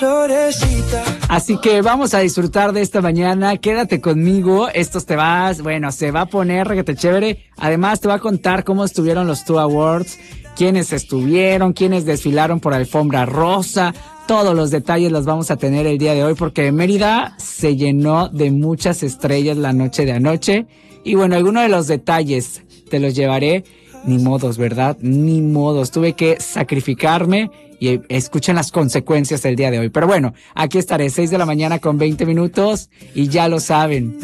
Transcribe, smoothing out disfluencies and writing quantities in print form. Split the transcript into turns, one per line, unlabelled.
Así que vamos a disfrutar de esta mañana. Quédate conmigo. Se va a poner requete chévere. Además, te voy a contar cómo estuvieron los Two Awards, quiénes estuvieron, quiénes desfilaron por alfombra rosa. Todos los detalles los vamos a tener el día de hoy porque Mérida se llenó de muchas estrellas la noche de anoche. Y bueno, algunos de los detalles te los llevaré. Ni modos, ¿verdad? Ni modos. Tuve que sacrificarme y escuchen las consecuencias del día de hoy. Pero bueno, aquí estaré, 6 de la mañana con 20 minutos y ya lo saben.